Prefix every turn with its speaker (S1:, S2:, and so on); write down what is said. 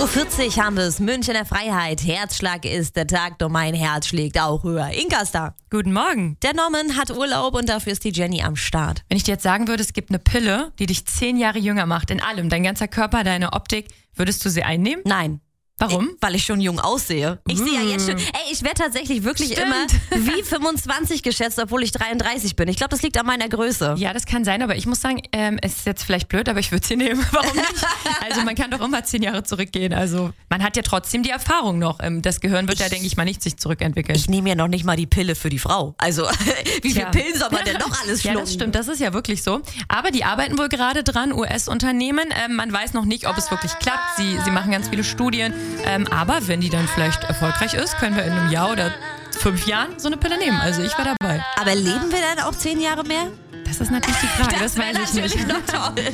S1: 8:40 Uhr haben wir es. München der Freiheit. Herzschlag ist der Tag, doch mein Herz schlägt auch höher. Inka ist da.
S2: Guten Morgen.
S1: Der Norman hat Urlaub und dafür ist die Jenny am Start.
S2: Wenn ich dir jetzt sagen würde, es gibt eine Pille, die dich 10 Jahre jünger macht, in allem, dein ganzer Körper, deine Optik, würdest du sie einnehmen?
S1: Nein.
S2: Warum?
S1: Weil ich schon jung aussehe. Ich sehe ja jetzt schon, ich werde tatsächlich wirklich
S2: Stimmt.
S1: immer wie 25 geschätzt, obwohl ich 33 bin. Ich glaube, das liegt an meiner Größe.
S2: Ja, das kann sein, aber ich muss sagen, es ist jetzt vielleicht blöd, aber ich würde sie nehmen. Warum nicht? Also man kann doch immer 10 Jahre zurückgehen. Also man hat ja trotzdem die Erfahrung noch. Das Gehirn wird ja, denke ich mal, nicht sich zurückentwickeln.
S1: Ich nehme ja noch nicht mal die Pille für die Frau. Also wie viele Pillen soll man denn noch alles schlucken?
S2: Ja, das stimmt, das ist ja wirklich so. Aber die arbeiten wohl gerade dran, US-Unternehmen. Man weiß noch nicht, ob es wirklich klappt. Sie machen ganz viele Studien. Aber wenn die dann vielleicht erfolgreich ist, können wir in einem Jahr oder 5 Jahren so eine Pille nehmen. Also ich wäre dabei.
S1: Aber leben wir dann auch 10 Jahre mehr?
S2: Das ist natürlich die Frage, das weiß ich nicht.
S1: Noch toll.